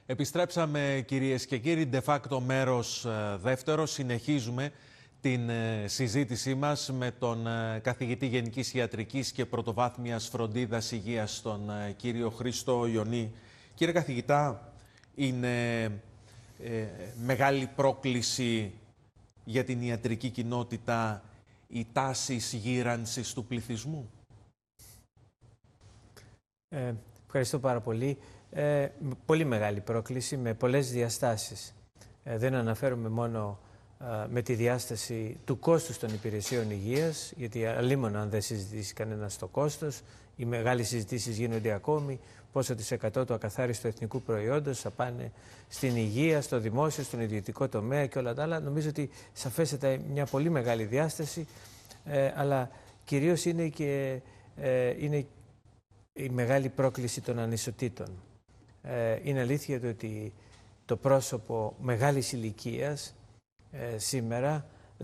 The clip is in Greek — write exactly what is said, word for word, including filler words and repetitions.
Επιστρέψαμε, κυρίες και κύριοι, de facto μέρος δεύτερο. Συνεχίζουμε την συζήτησή μας με τον καθηγητή Γενικής Ιατρικής και Πρωτοβάθμιας Φροντίδας Υγείας, τον κύριο Χρήστο Ιωνί. Κύριε καθηγητά, είναι ε, μεγάλη πρόκληση για την ιατρική κοινότητα η τάση γύρανσης του πληθυσμού? Ε, ευχαριστώ πάρα πολύ. Ε, πολύ μεγάλη πρόκληση με πολλές διαστάσεις. Ε, δεν αναφέρομαι μόνο ε, με τη διάσταση του κόστους των υπηρεσιών υγείας, γιατί αλίμονα αν δεν συζητήσει κανένας το κόστος, οι μεγάλες συζητήσεις γίνονται ακόμη, πόσο της εκατό του ακαθάριστου εθνικού προϊόντος θα πάνε στην υγεία, στο δημόσιο, στον ιδιωτικό τομέα και όλα τα άλλα. Νομίζω ότι σαφέστατα μια πολύ μεγάλη διάσταση, ε, αλλά κυρίως είναι και ε, είναι η μεγάλη πρόκληση των ανισοτήτων. Ε, είναι αλήθεια ότι το πρόσωπο μεγάλης ηλικίας ε, σήμερα